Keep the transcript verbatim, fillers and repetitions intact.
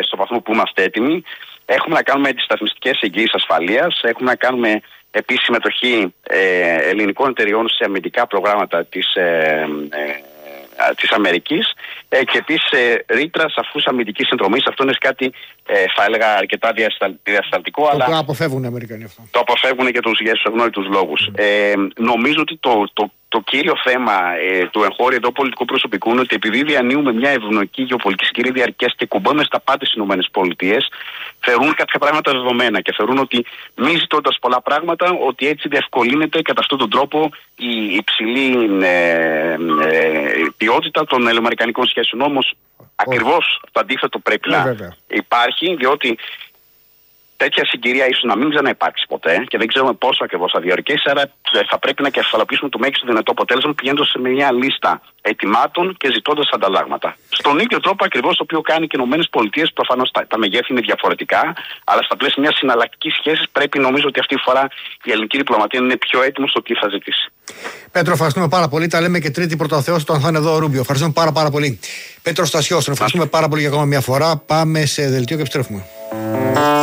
στο βαθμό που είμαστε έτοιμοι. Έχουμε να κάνουμε αντισταθμιστικές εγγύησεις ασφαλείας. Έχουμε να κάνουμε επίσης συμμετοχή ε, ελληνικών εταιριών σε αμυντικά προγράμματα της, ε, ε, της Αμερικής ε, και επίσης ε, ρήτρα σαφούς αμυντικής συνδρομής. Αυτό είναι κάτι, ε, θα έλεγα, αρκετά διασταλτικό. Το, αλλά το αποφεύγουν οι Αμερικανοί αυτό. Το αποφεύγουν για τους, για τους ευνόητους λόγους. Mm. Ε, νομίζω ότι το, το, το κύριο θέμα ε, του εγχώριου εδώ πολιτικού προσωπικού είναι ότι επειδή διανύουμε μια ευνοϊκή γεωπολιτική συγκυρία διαρκές και κουμπώνουμε στα πάντα στις ΗΠΑ, θεωρούν κάποια πράγματα δεδομένα και θεωρούν ότι μη ζητώντας πολλά πράγματα, ότι έτσι διευκολύνεται κατά αυτόν τον τρόπο η υψηλή ε, ε, ποιότητα των ελληνοαμερικανικών σχέσεων. Όμως, ακριβώς το αντίθετο πρέπει να βέβαια υπάρχει, διότι τέτοια συγκυρία ίσως να μην ξαναυπάρξει ποτέ και δεν ξέρουμε πόσο ακριβώς θα διαρκέσει. Άρα θα πρέπει να κεφαλοποιήσουμε το μέγιστο δυνατό αποτέλεσμα πηγαίνοντας σε μια λίστα ετοιμάτων και ζητώντας ανταλλάγματα. Στον ίδιο τρόπο ακριβώς το οποίο κάνει και οι ΗΠΑ, προφανώς τα, τα μεγέθη είναι διαφορετικά, αλλά στα πλαίσια μιας συναλλακτικής σχέσης πρέπει, νομίζω ότι αυτή τη φορά η ελληνική διπλωματία είναι πιο έτοιμη στο τι θα ζητήσει. Πέτρο, ευχαριστούμε πάρα πολύ. Τα λέμε και Τρίτη πρωτό Θεός όταν θα είναι εδώ ο Ρούμπιο. Ευχαριστούμε πάρα, πάρα πολύ. Πέτρο Στασιός, τον ευχαριστούμε πάρα πολύ για ακόμα μια φορά. Πάμε σε δελτίο και επιστρέφουμε.